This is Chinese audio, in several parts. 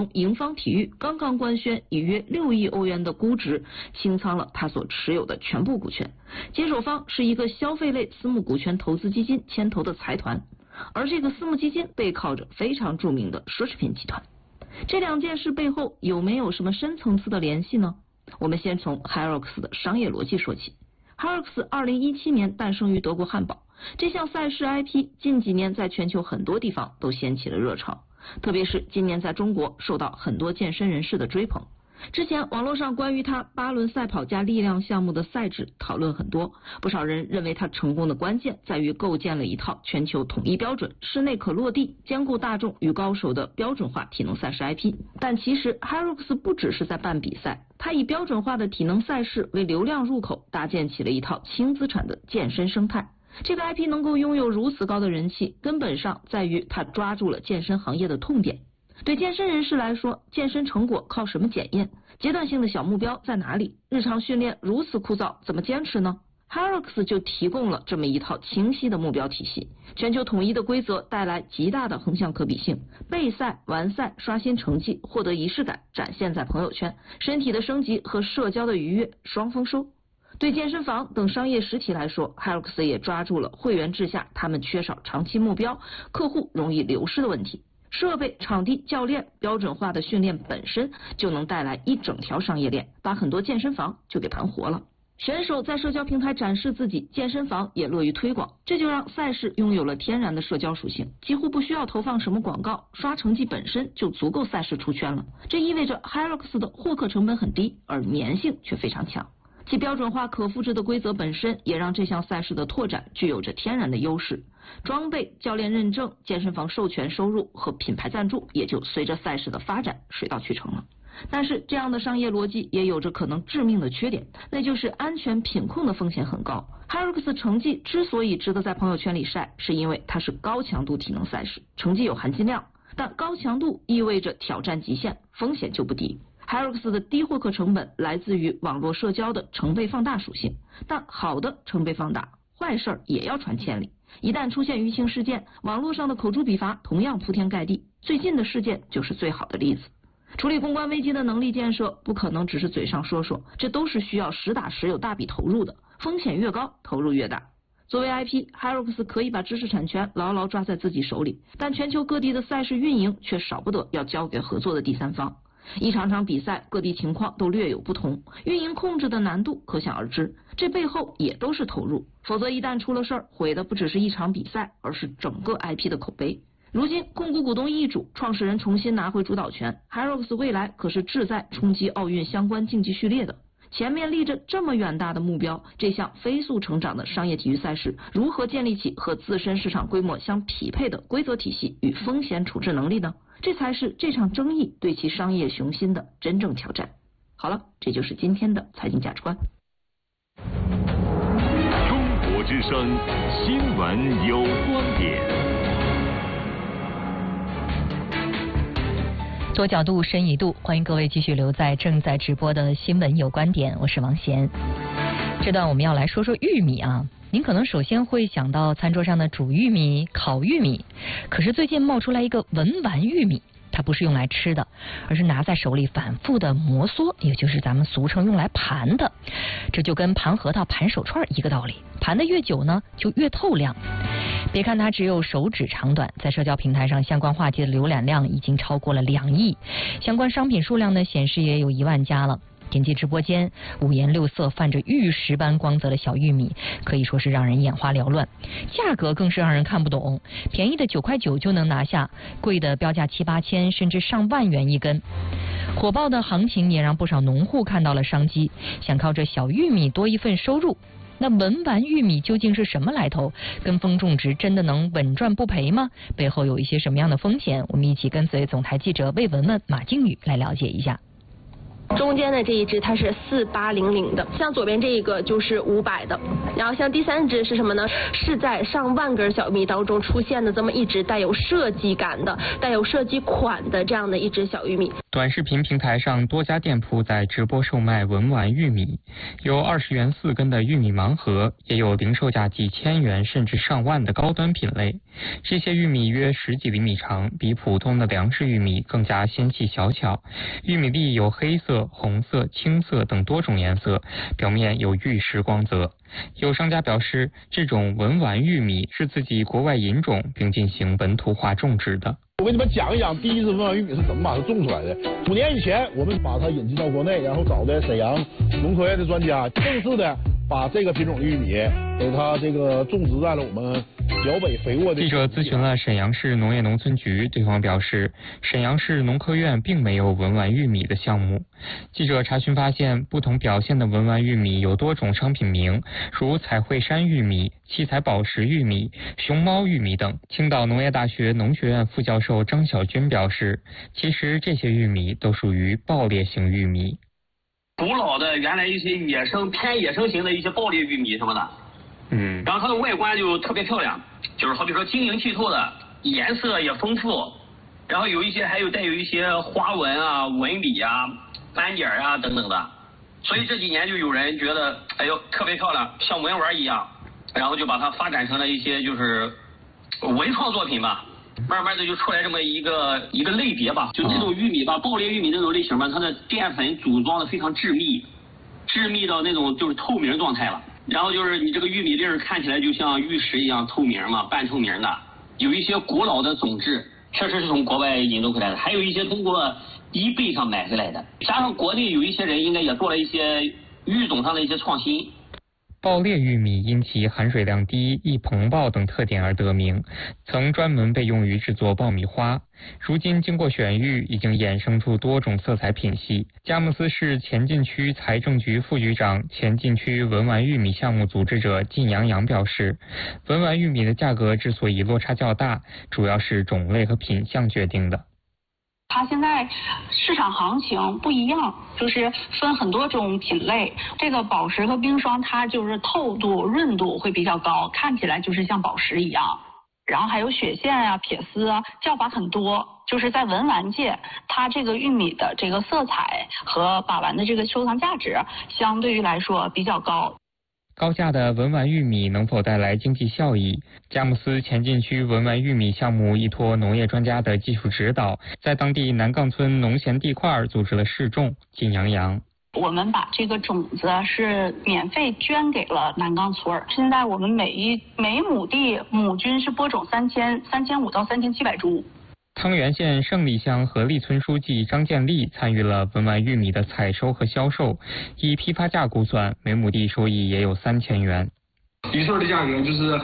盟盈方体育刚刚官宣以约6亿欧元的估值清仓了他所持有的全部股权，接手方是一个消费类私募股权投资基金牵头的财团，而这个私募基金背靠着非常著名的奢侈品集团。这两件事背后有没有什么深层次的联系呢？我们先从 HYROX 的商业逻辑说起。HYROX 2017年诞生于德国汉堡，这项赛事 IP 近几年在全球很多地方都掀起了热潮，特别是今年在中国受到很多健身人士的追捧。之前网络上关于他8轮赛跑加力量项目的赛制讨论很多，不少人认为他成功的关键在于构建了一套全球统一标准、室内可落地、兼顾大众与高手的标准化体能赛事 IP。但其实 HYROX 不只是在办比赛，他以标准化的体能赛事为流量入口，搭建起了一套轻资产的健身生态。这个 IP 能够拥有如此高的人气，根本上在于他抓住了健身行业的痛点。对健身人士来说，健身成果靠什么检验？阶段性的小目标在哪里？日常训练如此枯燥，怎么坚持呢？ HYROX 就提供了这么一套清晰的目标体系，全球统一的规则带来极大的横向可比性，备赛、完赛、刷新成绩、获得仪式感，展现在朋友圈，身体的升级和社交的愉悦双丰收。对健身房等商业实体来说， HYROX 也抓住了会员制下他们缺少长期目标、客户容易流失的问题。设备、场地、教练，标准化的训练本身就能带来一整条商业链，把很多健身房就给盘活了。选手在社交平台展示自己，健身房也乐于推广，这就让赛事拥有了天然的社交属性，几乎不需要投放什么广告，刷成绩本身就足够赛事出圈了。这意味着 HYROX 的获客成本很低，而粘性却非常强。其标准化可复制的规则本身也让这项赛事的拓展具有着天然的优势，装备、教练认证、健身房授权收入和品牌赞助也就随着赛事的发展水到渠成了。但是这样的商业逻辑也有着可能致命的缺点，那就是安全品控的风险很高。 HYROX 成绩之所以值得在朋友圈里晒，是因为它是高强度体能赛事，成绩有含金量，但高强度意味着挑战极限，风险就不低。HYROX 的低获客成本来自于网络社交的成倍放大属性，但好的成倍放大，坏事也要传千里。一旦出现舆情事件，网络上的口诛笔伐同样铺天盖地，最近的事件就是最好的例子。处理公关危机的能力建设不可能只是嘴上说说，这都是需要实打实有大笔投入的，风险越高，投入越大。作为 IP， HYROX 可以把知识产权牢牢抓在自己手里，但全球各地的赛事运营却少不得要交给合作的第三方。一场场比赛，各地情况都略有不同，运营控制的难度可想而知，这背后也都是投入，否则一旦出了事儿，毁的不只是一场比赛，而是整个 IP 的口碑。如今控股股东易主，创始人重新拿回主导权， HYROX 未来可是志在冲击奥运相关竞技序列的，前面立着这么远大的目标，这项飞速成长的商业体育赛事如何建立起和自身市场规模相匹配的规则体系与风险处置能力呢？这才是这场争议对其商业雄心的真正挑战。好了，这就是今天的财经价值观。 中国之声，新闻有观点。 多角度，深一度，欢迎各位继续留在正在直播的新闻有观点，我是王贤。这段我们要来说说玉米啊。您可能首先会想到餐桌上的煮玉米、烤玉米，可是最近冒出来一个文玩玉米，它不是用来吃的，而是拿在手里反复的摩挲，也就是咱们俗称用来盘的。这就跟盘核桃、盘手串一个道理，盘的越久呢，就越透亮。别看它只有手指长短，在社交平台上相关话题的浏览量已经超过了2亿，相关商品数量呢显示也有1万家了。点击直播间，五颜六色、泛着玉石般光泽的小玉米，可以说是让人眼花缭乱。价格更是让人看不懂，便宜的9块9就能拿下，贵的标价7、8千，甚至上万元一根。火爆的行情也让不少农户看到了商机，想靠着小玉米多一份收入。那文玩玉米究竟是什么来头？跟风种植真的能稳赚不赔吗？背后有一些什么样的风险？我们一起跟随总台记者魏文文、马靖宇来了解一下。 中间的这一只它是4800的，像左边这一个就是500的，然后像第3只是什么呢？是在上万根小玉米当中出现的这么一只带有设计感的、带有设计款的这样的一只小玉米。 短视频平台上多家店铺在直播售卖文玩玉米，有20元4根的玉米盲盒，也有零售价几千元甚至上万的高端品类。这些玉米约10几厘米长，比普通的粮食玉米更加纤细小巧。玉米粒有黑色、红色、青色等多种颜色，表面有玉石光泽。有商家表示，这种文玩玉米是自己国外引种并进行本土化种植的。 我给你们讲一讲第一次文玩玉米是怎么把它种出来的。5年以前，我们把它引进到国内，然后找的沈阳农科院的专家，正式的把这个品种玉米给它这个种植在了我们辽北肥沃的。 记者咨询了沈阳市农业农村局，对方表示，沈阳市农科院并没有文玩玉米的项目。记者查询发现，不同表现的文玩玉米有多种商品名，如彩绘山玉米、七彩宝石玉米、熊猫玉米等。青岛农业大学农学院副教授张小军表示，其实这些玉米都属于爆裂型玉米。 古老的原来一些偏野生型的一些爆裂玉米什么的，然后它的外观就特别漂亮，就是好比说晶莹剔透的，颜色也丰富，然后还有带有一些花纹啊、纹理啊、斑点啊等等的，所以这几年就有人觉得，哎呦特别漂亮，像文玩一样，然后就把它发展成了一些就是文创作品吧。慢慢的就出来这么一个类别吧，就这种玉米吧，爆裂玉米这种类型吧，它的淀粉组装的非常致密到那种就是透明状态了。然后就是你这个玉米粒儿看起来就像玉石一样透明嘛，半透明的。有一些古老的种质，确实是从国外引入回来的，还有一些通过eBay上买回来的。加上国内有一些人应该也做了一些育种上的一些创新。 爆裂玉米因其含水量低、易膨爆等特点而得名，曾专门被用于制作爆米花。如今经过选育，已经衍生出多种色彩品系。佳木斯市前进区财政局副局长、前进区文玩玉米项目组织者靳阳阳表示，文玩玉米的价格之所以落差较大，主要是种类和品相决定的。 它现在市场行情不一样，就是分很多种品类。这个宝石和冰霜，它就是透度、润度会比较高，看起来就是像宝石一样。然后还有雪线啊、撇丝啊，叫法很多。就是在文玩界，它这个玉米的这个色彩和把玩的这个收藏价值，相对于来说比较高。 高价的文玩玉米能否带来经济效益？佳木斯前进区文玩玉米项目依托农业专家的技术指导，在当地南岗村农闲地块组织了试种。靳阳阳， 我们把这个种子是免费捐给了南岗村。现在我们每亩地亩均是播种3500到3700株。 汤原县胜利乡和利村书记张建立参与了文玩玉米的采收和销售，以批发价估算，每亩地收益也有3000元。 一穗的价格就是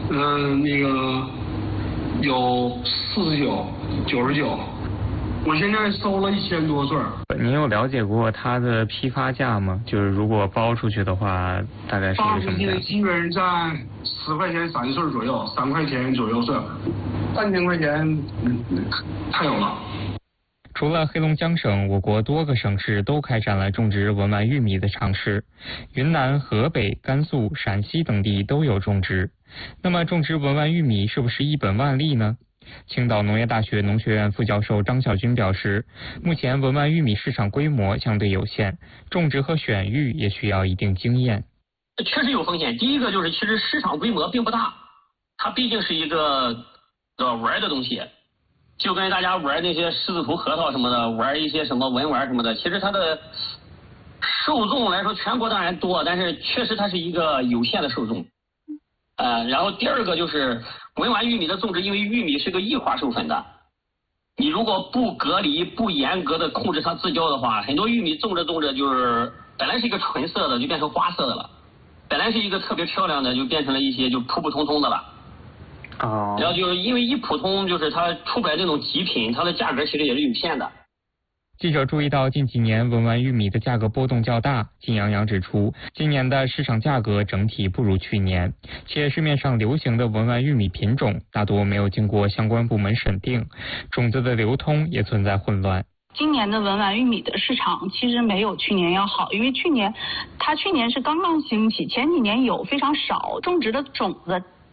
有49、99。我现在收了1000多穗。 您有了解过它的批发价吗？就是如果包出去的话，大概是一个什么价？ 基本上在10块钱3穗左右，3块钱左右穗，3000块钱，太有了。 除了黑龙江省，我国多个省市都开展了种植文玩玉米的尝试，云南、河北、甘肃、陕西等地都有种植。那么种植文玩玉米是不是一本万利呢？青岛农业大学农学院副教授张小军表示，目前文玩玉米市场规模相对有限，种植和选育也需要一定经验。 确实有风险。第一个就是其实市场规模并不大，它毕竟是一个玩的东西，就跟大家玩那些狮子头核桃什么的，玩一些什么文玩什么的，其实它的受众来说全国当然多，但是确实它是一个有限的受众。然后第二个就是文玩玉米的种植，因为玉米是个异化授粉的，你如果不隔离、不严格的控制它自交的话，很多玉米种着就是本来是一个纯色的就变成花色的了，本来是一个特别漂亮的就变成了一些就普普通通的了。然后就是因为一普通，就是它出不来这种极品，它的价格其实也是有限的。 记者注意到近几年文玩玉米的价格波动较大，靳阳阳指出，今年的市场价格整体不如去年，且市面上流行的文玩玉米品种大多没有经过相关部门审定，种子的流通也存在混乱。 今年的文玩玉米的市场其实没有去年要好，因为去年是刚刚兴起，前几年有非常少，种植的种子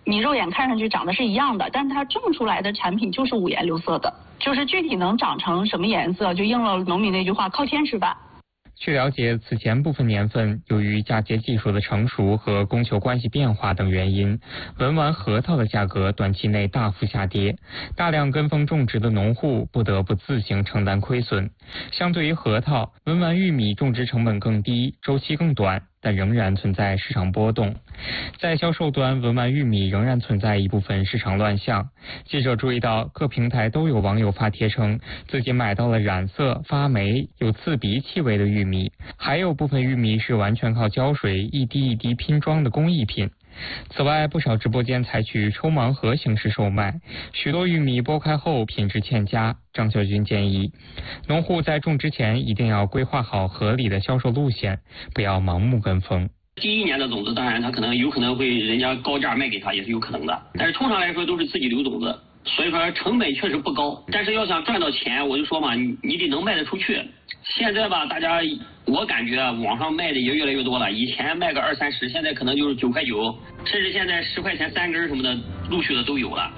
你肉眼看上去长得是一样的，但它种出来的产品就是五颜六色的，就是具体能长成什么颜色，就应了农民那句话，靠天吃饭。 据了解，此前部分年份由于嫁接技术的成熟和供求关系变化等原因，文玩核桃的价格短期内大幅下跌，大量跟风种植的农户不得不自行承担亏损。相对于核桃，文玩玉米种植成本更低，周期更短，但仍然存在市场波动。在销售端，文玩玉米仍然存在一部分市场乱象。记者注意到，各平台都有网友发帖称自己买到了染色、发霉、有刺鼻气味的玉米，还有部分玉米是完全靠胶水一滴一滴拼装的工艺品。此外，不少直播间采取抽盲盒形式售卖，许多玉米剥开后品质欠佳。张小军建议，农户在种植前一定要规划好合理的销售路线，不要盲目跟风。 第一年的种子，当然他有可能会人家高价卖给他，也是有可能的。但是通常来说都是自己留种子，所以说成本确实不高。但是要想赚到钱，我就说嘛，你得能卖得出去。现在吧，大家我感觉网上卖的也越来越多了，以前卖个20-30，现在可能就是9块9，甚至现在10块钱3根什么的，陆续的都有了。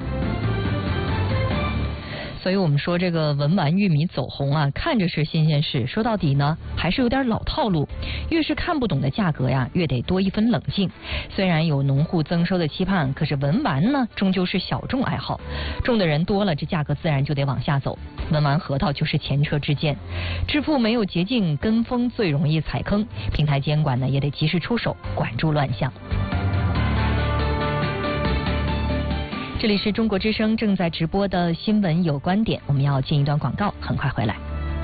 所以我们说这个文玩玉米走红啊，看着是新鲜事，说到底呢还是有点老套路。越是看不懂的价格呀，越得多一分冷静。虽然有农户增收的期盼，可是文玩呢终究是小众爱好，种的人多了，这价格自然就得往下走。文玩核桃就是前车之鉴，致富没有捷径，跟风最容易踩坑。平台监管呢也得及时出手，管住乱象。这里是中国之声正在直播的新闻有观点，我们要进一段广告，很快回来。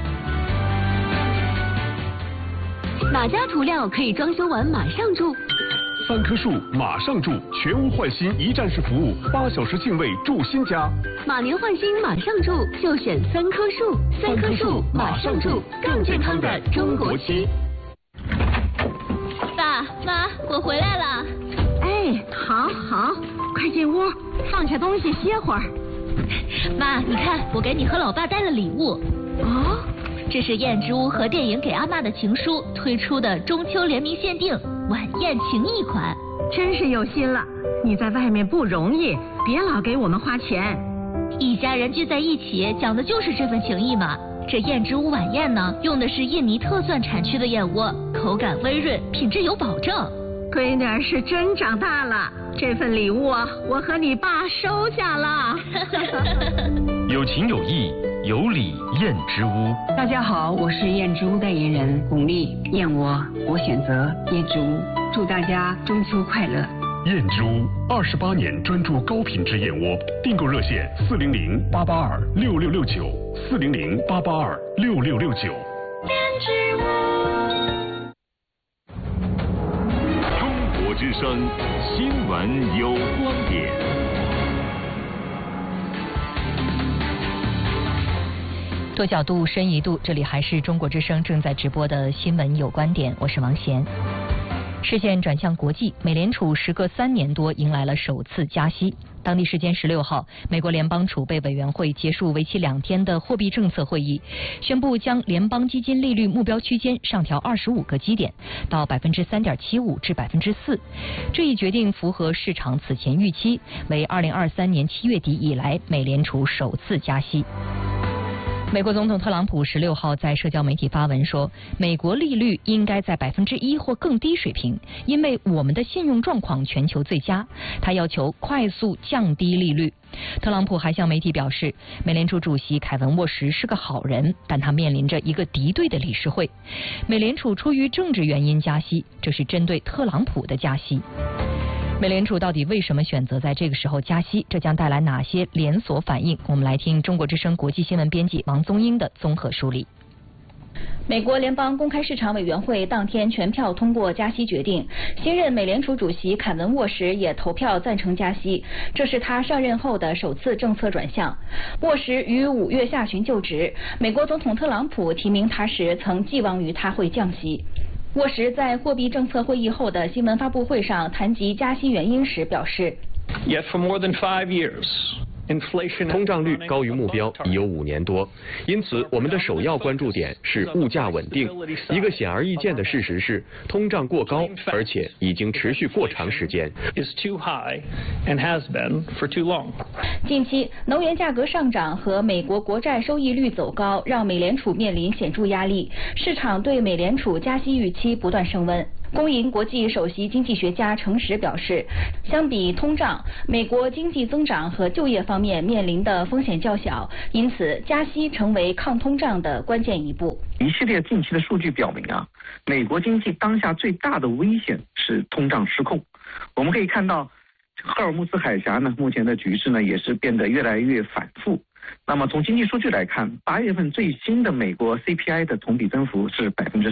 哪家涂料可以装修完马上住 ？3棵树马上住，全屋换新一站式服务，8小时净位住新家。 马年换新马上住，就选3棵树。3棵树马上住，更健康的中国漆。 爸妈，我回来了。 哎，好，快进屋，放下东西歇会儿。 妈，你看，我给你和老爸带了礼物。 哦， 这是燕之屋和电影给阿嬷的情书推出的中秋联名限定晚宴情谊款。 真是有心了，你在外面不容易，别老给我们花钱。 一家人聚在一起，讲的就是这份情谊嘛。这燕之屋晚宴呢，用的是印尼特蒜产区的燕窝，口感微润，品质有保证。 闺女是真长大了，这份礼物我和你爸收下了。 有情有义，有礼燕之屋。 大家好，我是燕之屋代言人巩俐，燕窝我选择燕之屋，祝大家中秋快乐。 燕之屋28年专注高品质燕窝，订购热线400-882-6669，400-882-6669。 燕之屋。 中国之声新闻有观点。 多角度，深一度，这里还是中国之声正在直播的新闻有观点，我是王贤。视线转向国际，美联储时隔3年多迎来了首次加息。当地时间16号，美国联邦储备委员会结束为期2天的货币政策会议，宣布将联邦基金利率目标区间上调25个基点，到3.75%至4%。这一决定符合市场此前预期，为2023年7月底以来美联储首次加息。美国总统特朗普16号在社交媒体发文说，美国利率应该在1%或更低水平，因为我们的信用状况全球最佳。他要求快速降低利率。特朗普还向媒体表示，美联储主席凯文沃什是个好人，但他面临着一个敌对的理事会。美联储出于政治原因加息，这是针对特朗普的加息。美联储到底为什么选择在这个时候加息？这将带来哪些连锁反应？我们来听中国之声国际新闻编辑王宗英的综合梳理。 美国联邦公开市场委员会当天全票通过加息决定，新任美联储主席凯文沃什也投票赞成加息，这是他上任后的首次政策转向。沃什于5月下旬就职，美国总统特朗普提名他时曾寄望于他会降息。沃什在货币政策会议后的新闻发布会上谈及加息原因时表示 Yet for more than 5 years, 通胀率高于目标已有5年多，因此我们的首要关注点是物价稳定。一个显而易见的事实是，通胀过高，而且已经持续过长时间。 近期能源价格上涨和美国国债收益率走高，让美联储面临显著压力，市场对美联储加息预期不断升温。工银国际首席经济学家程实表示，相比通胀，美国经济增长和就业方面面临的风险较小，因此加息成为抗通胀的关键一步。 一系列近期的数据表明啊，美国经济当下最大的危险是通胀失控。我们可以看到，赫尔木兹海峡呢，目前的局势呢也是变得越来越反复。那么从经济数据来看，8月份最新的美国 CPI 的同比增幅是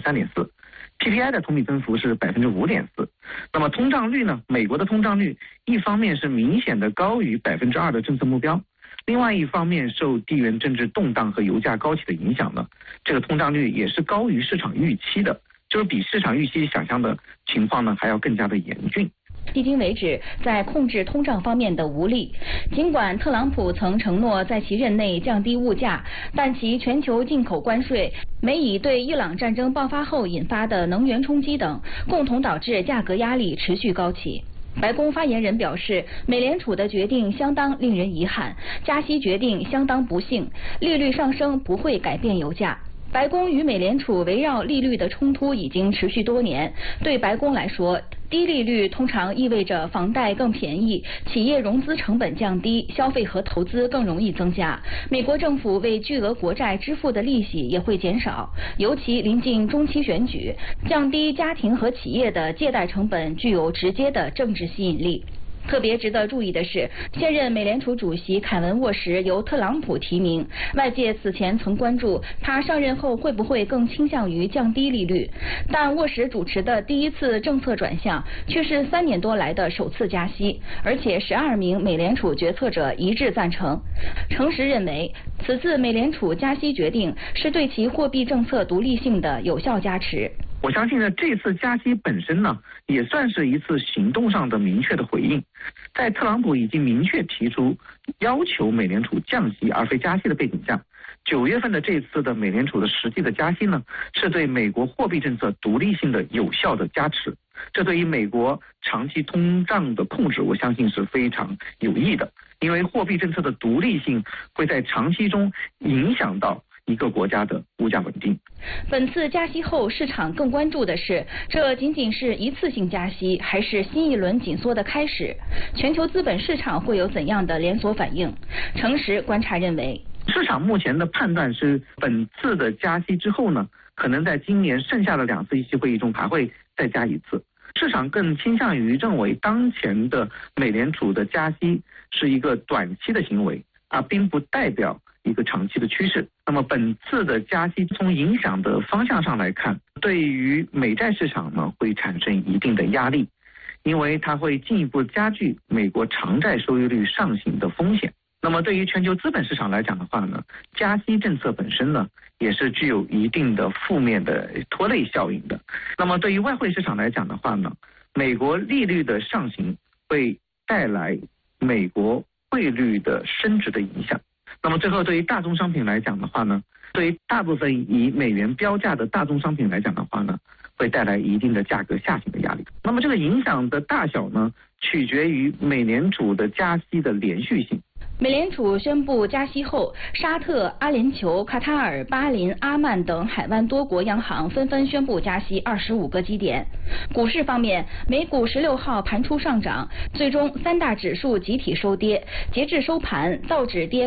3.4%，PPI 的同比增幅是5.4%。那么通胀率呢？美国的通胀率一方面是明显的高于2%的政策目标，另外一方面受地缘政治动荡和油价高企的影响呢，这个通胀率也是高于市场预期的，就是比市场预期想象的情况呢还要更加的严峻。 迄今为止，在控制通胀方面的无力。尽管特朗普曾承诺在其任内降低物价，但其全球进口关税、美以对伊朗战争爆发后引发的能源冲击等，共同导致价格压力持续高企。白宫发言人表示，美联储的决定相当令人遗憾，加息决定相当不幸，利率上升不会改变油价。白宫与美联储围绕利率的冲突已经持续多年。对白宫来说，低利率通常意味着房贷更便宜，企业融资成本降低，消费和投资更容易增加。美国政府为巨额国债支付的利息也会减少，尤其临近中期选举，降低家庭和企业的借贷成本具有直接的政治吸引力。特别值得注意的是，现任美联储主席凯文沃什由特朗普提名，外界此前曾关注他上任后会不会更倾向于降低利率，但沃什主持的第一次政策转向却是3年多来的首次加息，而且12名美联储决策者一致赞成。程实认为，此次美联储加息决定是对其货币政策独立性的有效加持。 我相信呢，这次加息本身呢，也算是一次行动上的明确的回应。在特朗普已经明确提出要求美联储降息而非加息的背景下，9月份的这次的美联储的实际的加息呢，是对美国货币政策独立性的有效的加持。这对于美国长期通胀的控制，我相信是非常有益的，因为货币政策的独立性会在长期中影响到一个国家的物价稳定。 本次加息后，市场更关注的是，这仅仅是一次性加息，还是新一轮紧缩的开始？全球资本市场会有怎样的连锁反应？程实观察认为， 市场目前的判断是，本次的加息之后呢，可能在今年剩下的2次议息会议中还会再加一次。市场更倾向于认为，当前的美联储的加息是一个短期的行为，而并不代表一个长期的趋势。那么本次的加息从影响的方向上来看，对于美债市场呢会产生一定的压力，因为它会进一步加剧美国长债收益率上行的风险。那么对于全球资本市场来讲的话呢，加息政策本身呢也是具有一定的负面的拖累效应的。那么对于外汇市场来讲的话呢，美国利率的上行会带来美国汇率的升值的影响。那么最后对于大宗商品来讲的话呢，对于大部分以美元标价的大宗商品来讲的话呢，会带来一定的价格下行的压力。那么这个影响的大小呢，取决于美联储的加息的连续性。 美联储宣布加息后，沙特、阿联酋、卡塔尔、巴林、阿曼等海湾多国央行纷纷宣布加息25个基点。股市方面，美股16号盘出上涨，最终3大指数集体收跌。截至收盘，道指跌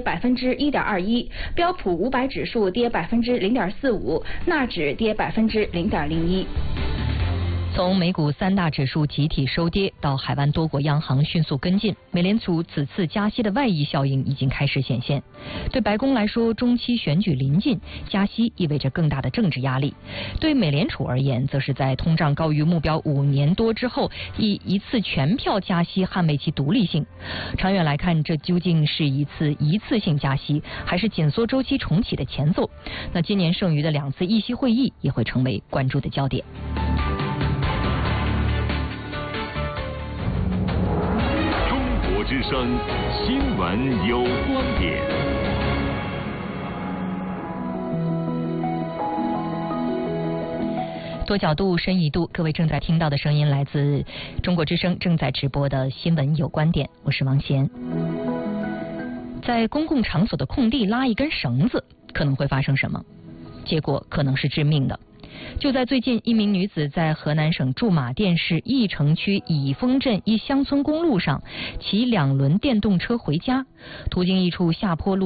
1.21%，标普500指数跌0.45%，纳指跌0.01%。 从美股3大指数集体收跌到海湾多国央行迅速跟进，美联储此次加息的外溢效应已经开始显现。对白宫来说，中期选举临近，加息意味着更大的政治压力；对美联储而言，则是在通胀高于目标5年多之后，以一次全票加息捍卫其独立性。长远来看，这究竟是一次性加息，还是紧缩周期重启的前奏？那今年剩余的2次议息会议也会成为关注的焦点。 之之声新闻有观点。 多角度，深一度，各位正在听到的声音来自中国之声正在直播的新闻有观点，我是王贤。在公共场所的空地拉一根绳子，可能会发生什么？结果可能是致命的。就在最近，一名女子在河南省驻马店市翼城区乙峰镇一乡村公路上骑2轮电动车回家，途经一处下坡路。